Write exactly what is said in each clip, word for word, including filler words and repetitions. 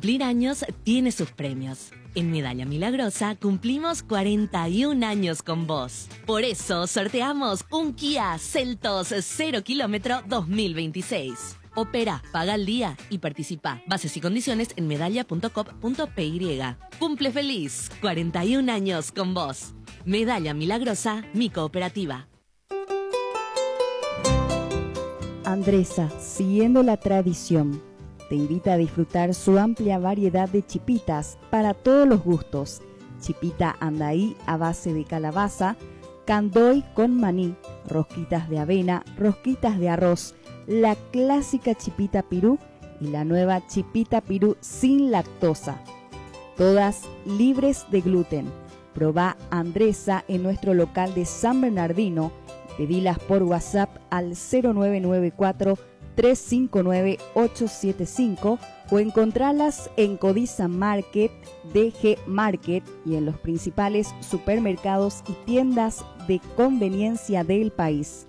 Cumplir años tiene sus premios. En Medalla Milagrosa cumplimos cuarenta y un años con vos. Por eso sorteamos un Kia Seltos cero kilómetro dos mil veintiséis. Opera, paga al día y participa. Bases y condiciones en medalla punto com punto p y. Cumple feliz, cuarenta y un años con vos. Medalla Milagrosa, mi cooperativa. Andresa, siguiendo la tradición, te invita a disfrutar su amplia variedad de chipitas para todos los gustos. Chipita andaí a base de calabaza, candoy con maní, rosquitas de avena, rosquitas de arroz, la clásica chipita pirú y la nueva chipita pirú sin lactosa. Todas libres de gluten. Probá Andresa en nuestro local de San Bernardino. Pedilas por WhatsApp al cero nueve nueve cuatro, tres cinco nueve, ocho siete cinco o encontralas en Codiza Market, D G Market y en los principales supermercados y tiendas de conveniencia del país.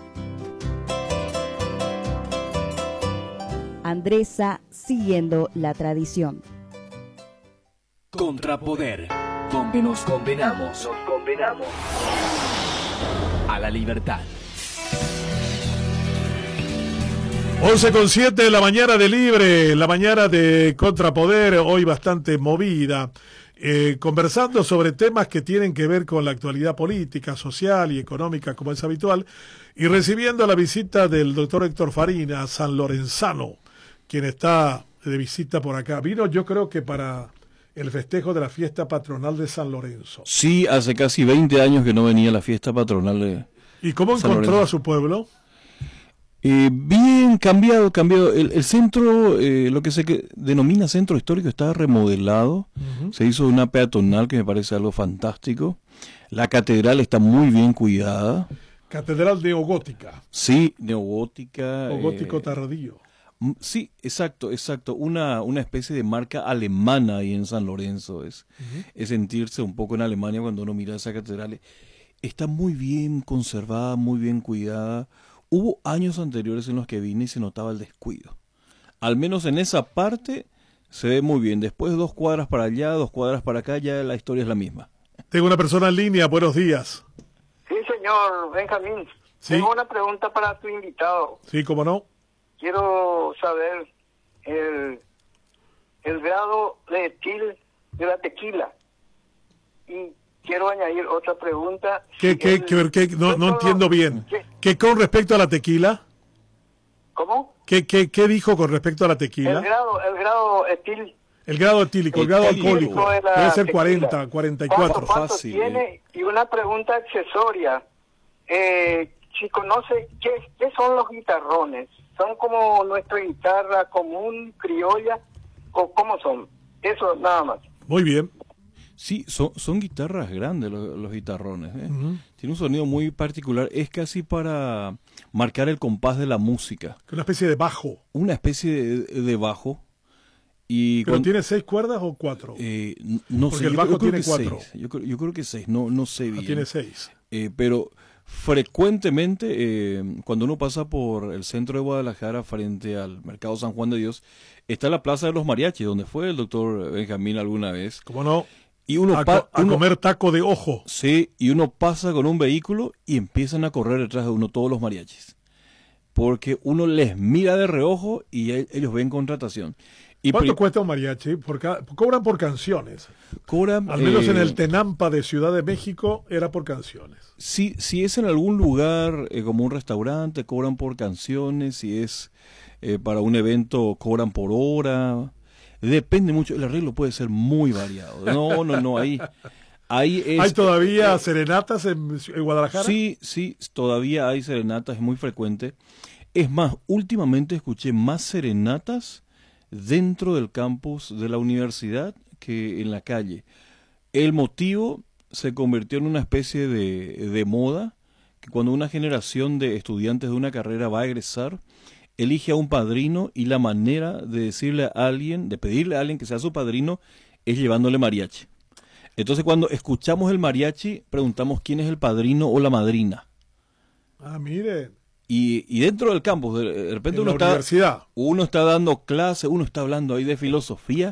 Andresa, siguiendo la tradición. Contrapoder, donde nos condenamos, nos condenamos a la libertad. once con siete de la mañana de Libre, la mañana de Contrapoder, hoy bastante movida, eh, conversando sobre temas que tienen que ver con la actualidad política, social y económica como es habitual, y recibiendo la visita del doctor Héctor Farina, sanlorenzano, quien está de visita por acá. Vino yo creo que para el festejo de la fiesta patronal de San Lorenzo. Sí, hace casi veinte años que no venía la fiesta patronal de ¿Y cómo San encontró Lorenzo. a su pueblo? Eh, bien, cambiado, cambiado. El, el centro, eh, lo que se que denomina centro histórico, está remodelado. Uh-huh. Se hizo una peatonal que me parece algo fantástico. La catedral está muy bien cuidada. Catedral neogótica. Sí, neogótica. O gótico eh, tardío. Sí, exacto, exacto. Una, una especie de marca alemana ahí en San Lorenzo. Es, uh-huh. es sentirse un poco en Alemania cuando uno mira esa catedral. Está muy bien conservada, muy bien cuidada. Hubo años anteriores en los que vine y se notaba el descuido. Al menos en esa parte se ve muy bien. Después dos cuadras para allá, dos cuadras para acá, ya la historia es la misma. Tengo una persona en línea, buenos días. Sí, señor Benjamín. ¿Sí? Tengo una pregunta para tu invitado. Sí, cómo no. Quiero saber el, el grado de etil de la tequila. Y quiero añadir otra pregunta. ¿Qué, si qué, el, qué, qué, no, no entiendo bien. ¿Qué? ¿Qué con respecto a la tequila? ¿Cómo? ¿Qué, qué, qué dijo con respecto a la tequila? El grado, el grado etil. El grado etílico, el grado Etílico alcohólico. de la Debe ser tequila. cuarenta, cuarenta y cuatro. ¿Cuánto, cuánto Fácil, tiene? eh. Y una pregunta accesoria. Eh, si conoce, ¿qué, ¿qué son los guitarrones? ¿Son como nuestra guitarra común, criolla? ¿O cómo son? Eso nada más. Muy bien. Sí, son, son guitarras grandes los, los guitarrones. ¿eh? Uh-huh. Tiene un sonido muy particular. Es casi para marcar el compás de la música. Una especie de bajo. Una especie de, de bajo. Y ¿Pero cuando, tiene seis cuerdas o cuatro? eh, no Porque sé, el yo, bajo yo creo tiene que cuatro. seis. Yo, creo, yo creo que seis, no, no sé bien. Ah, tiene seis. Eh, pero frecuentemente, eh, cuando uno pasa por el centro de Guadalajara frente al Mercado San Juan de Dios, está la Plaza de los Mariachis, donde fue el doctor Benjamín alguna vez. ¿Cómo no? Y uno, A, pa- co- a uno- comer taco de ojo. Sí, y uno pasa con un vehículo y empiezan a correr detrás de uno todos los mariachis. Porque uno les mira de reojo y el- ellos ven contratación. Y ¿Cuánto pri- cuesta un mariachi? Por ca- cobran por canciones. cobran, Al menos eh, en el Tenampa de Ciudad de México era por canciones. Si, si es en algún lugar eh, como un restaurante, cobran por canciones. Si es eh, para un evento, cobran por hora. Depende mucho. El arreglo puede ser muy variado. No, no, no. Ahí, ahí es. ¿Hay todavía serenatas en, en Guadalajara? Sí, sí, todavía hay serenatas, es muy frecuente. Es más, últimamente escuché más serenatas dentro del campus de la universidad que en la calle. El motivo se convirtió en una especie de, de moda, que cuando una generación de estudiantes de una carrera va a egresar, elige a un padrino y la manera de decirle a alguien, de pedirle a alguien que sea su padrino, es llevándole mariachi. Entonces cuando escuchamos el mariachi, preguntamos quién es el padrino o la madrina. Ah, miren. Y, y dentro del campus, de, de repente En uno la está, universidad. uno está dando clase, uno está hablando ahí de filosofía